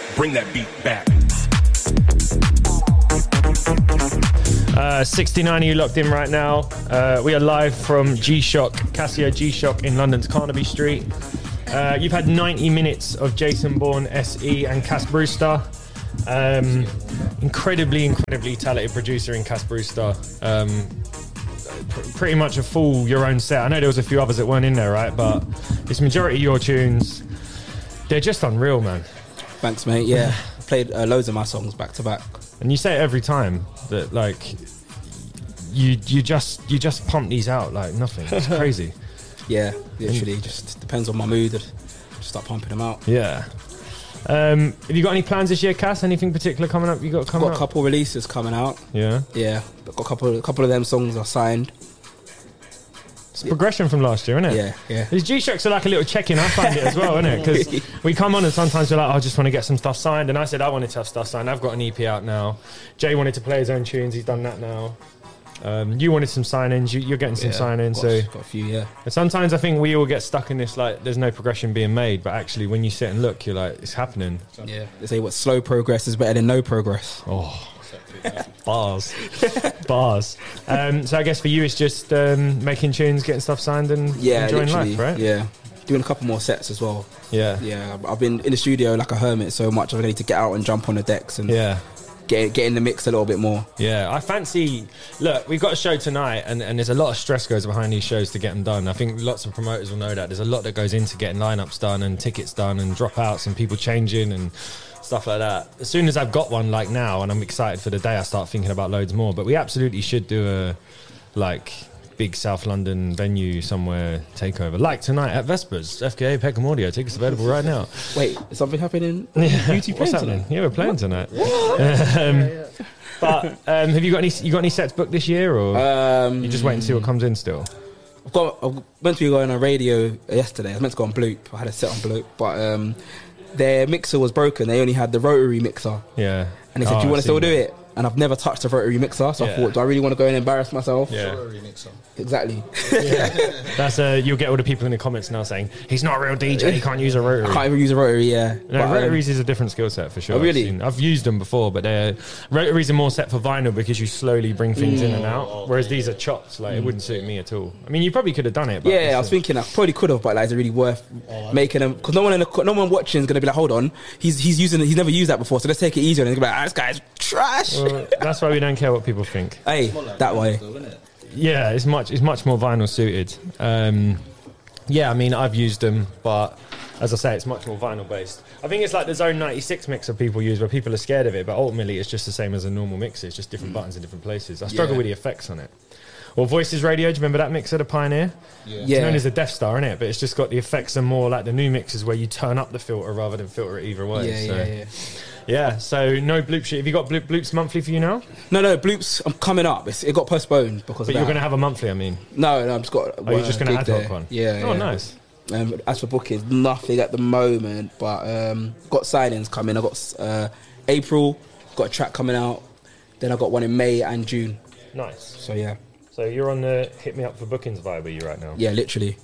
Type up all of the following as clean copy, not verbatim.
Bring that beat back. 69 of you locked in right now. We are live from G-Shock, Casio G-Shock in London's Carnaby Street. You've had 90 minutes of Jason Bourne, SE and Cass Brewster. Incredibly talented producer in Cass Brewster. Pretty much a full your own set. I know there was a few others that weren't in there, right? But it's majority your tunes. They're just unreal, man. Thanks, mate. Yeah, I played loads of my songs back to back. And you say it every time that like you just pump these out like nothing. It's crazy. Yeah, literally, just depends on my mood. Just start pumping them out. Yeah. Have you got any plans this year, Cass? Anything particular coming up? I've got a couple releases coming out. Yeah. Yeah, I've got a couple of them songs are signed. It's progression from last year, isn't it? Yeah. These G-Shocks are like a little check-in. I find it as well, isn't it? Because we come on and sometimes we're like, I just want to get some stuff signed. And I said I wanted to have stuff signed. I've got an EP out now. Jay wanted to play his own tunes. He's done that now. You wanted some signings. You're getting some signings. Got a few, yeah. And sometimes I think we all get stuck in this, like, there's no progression being made. But actually, when you sit and look, you're like, it's happening. Yeah. They say what slow progress is better than no progress. Oh. Bars. So I guess for you it's just making tunes, getting stuff signed and enjoying life, right? Yeah, doing a couple more sets as well. Yeah. I've been in the studio like a hermit so much. I need to get out and jump on the decks and get in the mix a little bit more. Yeah, I fancy. Look, we've got a show tonight, and there's a lot of stress goes behind these shows to get them done. I think lots of promoters will know that there's a lot that goes into getting lineups done and tickets done and dropouts and people changing and stuff like that. As soon as I've got one like now and I'm excited for the day, I start thinking about loads more. But we absolutely should do a big South London venue somewhere takeover, like tonight at Vespers, FKA Peckham Audio. Tickets available right now. Wait, is something happening? Beauty What's happening? Yeah, we're playing tonight. But have you got any sets booked this year, or you just wait and see what comes in still? I meant to be going on radio yesterday. I was meant to go on Bloop. I had a set on Bloop, but their mixer was broken. They only had the rotary mixer. Yeah. And they said, do you want to still do it? And I've never touched a rotary mixer, so I thought, do I really want to go and embarrass myself? Yeah. Rotary mixer. Exactly. Yeah. That's you'll get all the people in the comments now saying he's not a real DJ, he can't use a rotary. I can't even use a rotary, yeah. No, but, rotaries is a different skill set for sure. Oh, really? I've used them before, but rotaries are more set for vinyl because you slowly bring things in and out, whereas these are chops. Like it wouldn't suit me at all. I mean, you probably could have done it. But yeah, I was thinking I probably could have, but like, is it really worth making them? Because no one watching is going to be like, hold on, he's never used that before, so let's take it easier. And they're going to be like, this guy's trash. Well, that's why we don't care what people think. Hey, that way. Yeah, it's much more vinyl suited. Yeah, I mean, I've used them, but as I say, it's much more vinyl based. I think it's like the Zone 96 mixer people use where people are scared of it, but ultimately it's just the same as a normal mixer. It's just different buttons in different places. I struggle with the effects on it. Or Voices Radio, do you remember that mixer, the Pioneer? Yeah. It's known as the Death Star, innit? But it's just got the effects are more like the new mixers where you turn up the filter rather than filter it either way. Yeah, so no Bloop shit. Have you got Bloops monthly for you now? No, Bloops, I'm coming up. It got postponed because But you're going to have a monthly, I mean? No, I've just got... Oh, you're just going to ad hoc one? Yeah. Oh, nice. As for bookings, nothing at the moment, but got signings coming. I got April, got a track coming out. Then I got one in May and June. Nice. So, yeah. So you're on the hit me up for bookings vibe, are you right now? Yeah, literally.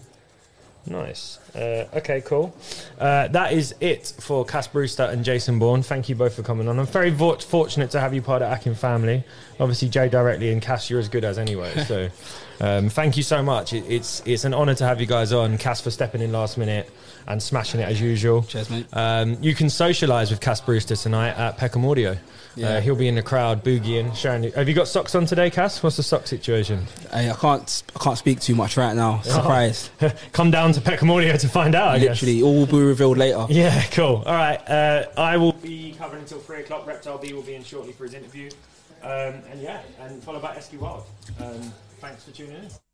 Nice. Okay, cool. That is it for Cass Brewster and Jason Bourne. Thank you both for coming on. I'm very fortunate to have you part of the Akin family. Obviously, Jay directly and Cass, you're as good as anyway. So thank you so much. It's an honour to have you guys on. Cass for stepping in last minute and smashing it as usual. Cheers, mate. You can socialise with Cass Brewster tonight at Peckham Audio. Yeah. He'll be in the crowd boogieing, showing you. Have you got socks on today, Cass? What's the sock situation? Hey, I can't speak too much right now. Surprise. Come down to Peckham Audio to find out, I guess. Literally, all will be revealed later. Yeah, cool. All right. I will be covering until 3 o'clock. Reptile B will be in shortly for his interview. And followed by Esky Wild. Thanks for tuning in.